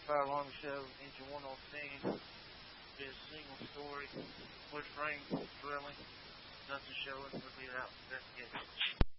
Fire Alarm Show, Engine 1 on scene. Be a single story, wood frame, drilling, nothing showing, we'll be out, investigation.